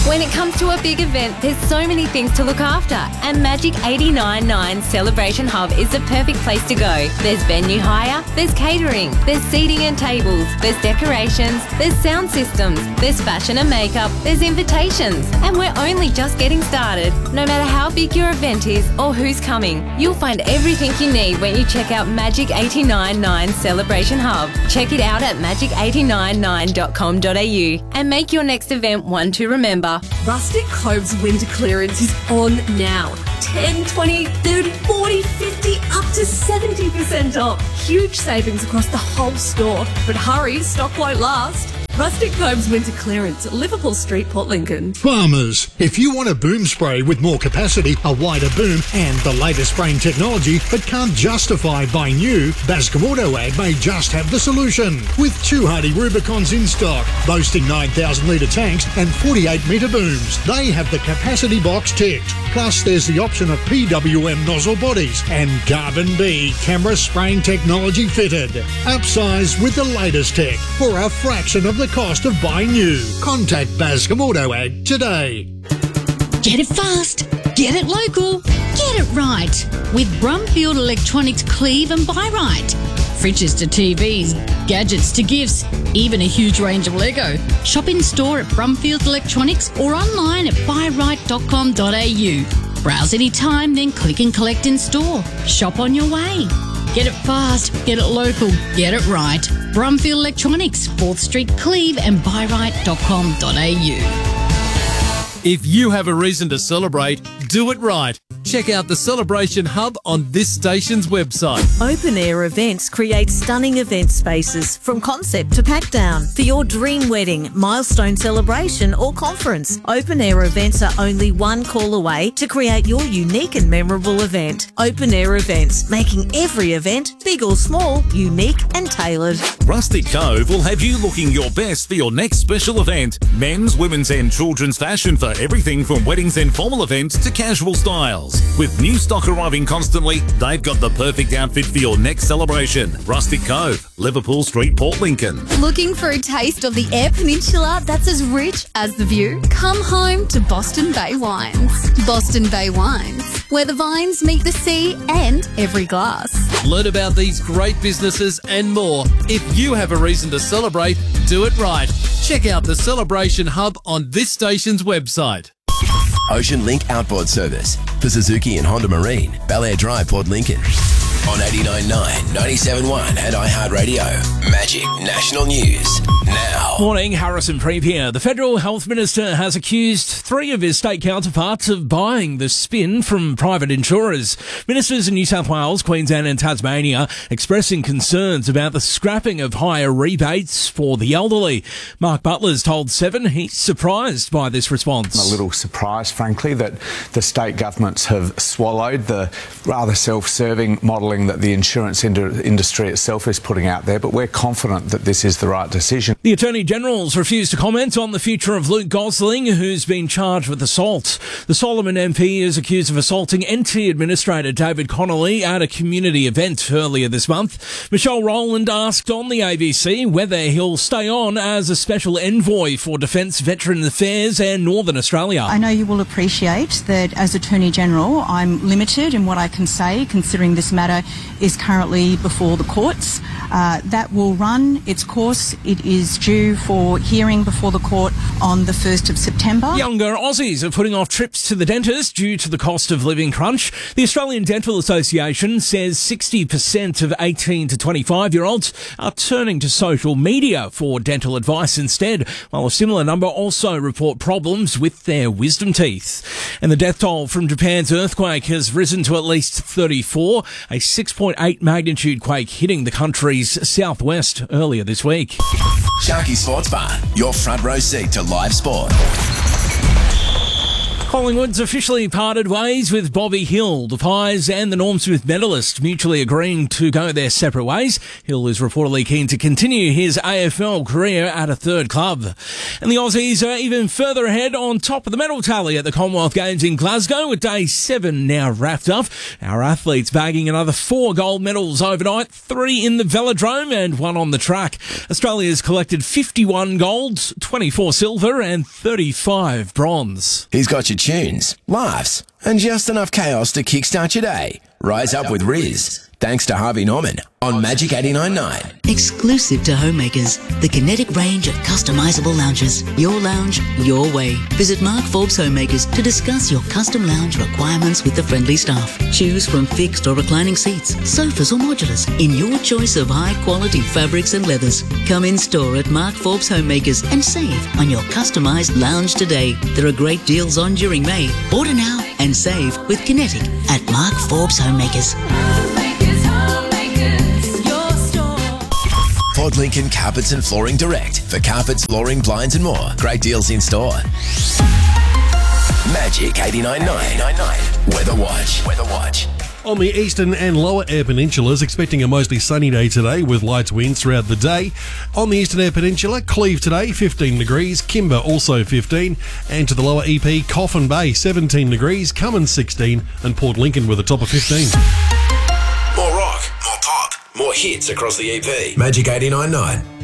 When it comes to a big event, there's so many things to look after, and Magic 89.9 Celebration Hub is the perfect place to go. There's venue hire, there's catering, there's seating and tables, there's decorations, there's sound systems, there's fashion and makeup, there's invitations, and we're only just getting started. No matter how big your event is or who's coming, you'll find everything you need when you check out Magic 89.9 Celebration Hub. Check it out at magic899.com.au and make your next event one to remember. Rustic Cove's winter clearance is on now. 10, 20, 30, 40, 50, up to 70% off. Huge savings across the whole store. But hurry, stock won't last. Rustic Cove's winter clearance at Liverpool Street, Port Lincoln. Farmers, if you want a boom spray with more capacity, a wider boom and the latest spraying technology but can't justify buying new, Bascom Auto Ag may just have the solution. With two Hardy Rubicons in stock, boasting 9,000 litre tanks and 48 metre booms, they have the capacity box ticked. Plus there's the option of PWM nozzle bodies and Carbon B camera spraying technology fitted. Upsize with the latest tech for a fraction of the cost of buying new. Contact Bascom Auto Ag today. Get it fast, get it local, get it right with Brumfield Electronics Cleave and Buy Right. Fridges to TVs, gadgets to gifts, even a huge range of Lego. Shop in store at Brumfield Electronics or online at buyright.com.au. Browse anytime, then click and collect in store. Shop on your way. Get it fast, get it local, get it right. Brumfield Electronics, 4th Street, Cleve and buyright.com.au. If you have a reason to celebrate, do it right. Check out the Celebration Hub on this station's website. Open Air Events create stunning event spaces from concept to pack down. For your dream wedding, milestone celebration or conference, Open Air Events are only one call away to create your unique and memorable event. Open Air Events, making every event, big or small, unique and tailored. Rustic Cove will have you looking your best for your next special event. Men's, women's and children's fashion for everything from weddings and formal events to casual styles. With new stock arriving constantly, they've got the perfect outfit for your next celebration. Rustic Cove, Liverpool Street, Port Lincoln. Looking for a taste of the Eyre Peninsula that's as rich as the view? Come home to Boston Bay Wines. Boston Bay Wines, where the vines meet the sea and every glass. Learn about these great businesses and more. If you have a reason to celebrate, do it right. Check out the Celebration Hub on this station's website. Ocean Link Outboard Service for Suzuki and Honda Marine, Bel Air Drive, Port Lincoln. On 89.9, 97.1 and iHeartRadio. Magic National News now. Morning, Harrison Preep here. The Federal Health Minister has accused 3 of his state counterparts of buying the spin from private insurers. Ministers in New South Wales, Queensland and Tasmania expressing concerns about the scrapping of higher rebates for the elderly. Mark Butler's told Seven he's surprised by this response. I'm a little surprised, frankly, that the state governments have swallowed the rather self-serving modelling that the insurance industry itself is putting out there, but we're confident that this is the right decision. The Attorney General's refused to comment on the future of Luke Gosling, who's been charged with assault. The Solomon MP is accused of assaulting NT Administrator David Connolly at a community event earlier this month. Michelle Rowland asked on the ABC whether he'll stay on as a special envoy for Defence, Veteran Affairs and Northern Australia. I know you will appreciate that as Attorney General I'm limited in what I can say, considering this matter is currently before the courts. That will run its course. It is due for hearing before the court on the 1st of September. Younger Aussies are putting off trips to the dentist due to the cost of living crunch. The Australian Dental Association says 60% of 18 to 25-year-olds are turning to social media for dental advice instead, while a similar number also report problems with their wisdom teeth. And the death toll from Japan's earthquake has risen to at least 34, a 6.8 magnitude quake hitting the country's southwest earlier this week. Sharky Sports Bar, your front row seat to live sport. Collingwood's officially parted ways with Bobby Hill. The Pies and the Norm Smith medalist mutually agreeing to go their separate ways. Hill is reportedly keen to continue his AFL career at a third club. And the Aussies are even further ahead on top of the medal tally at the Commonwealth Games in Glasgow, with day 7 now wrapped up. Our athletes bagging another 4 gold medals overnight, 3 in the velodrome and 1 on the track. Australia's collected 51 golds, 24 silver and 35 bronze. He's got your tunes, laughs, and just enough chaos to kickstart your day. Rise up with Riz, thanks to Harvey Norman on Magic 89.9. Exclusive to homemakers, the Kinetic range of customisable lounges. Your lounge, your way. Visit Mark Forbes Homemakers to discuss your custom lounge requirements with the friendly staff. Choose from fixed or reclining seats, sofas or modulars in your choice of high-quality fabrics and leathers. Come in store at Mark Forbes Homemakers and save on your customised lounge today. There are great deals on during May. Order now and save with Kinetic at Mark Forbes Homemakers. Port Lincoln Carpets and Flooring Direct for carpets, flooring, blinds and more. Great deals in store. Magic 89.9. Weather Watch. On the eastern and lower Eyre Peninsulas, expecting a mostly sunny day today with light winds throughout the day. On the eastern Eyre Peninsula, Cleve today, 15 degrees, Kimber also 15, and to the lower EP, Coffin Bay, 17 degrees, Cummins 16, and Port Lincoln with a top of 15. More rock, more pop, more hits across the EP. Magic 89.9.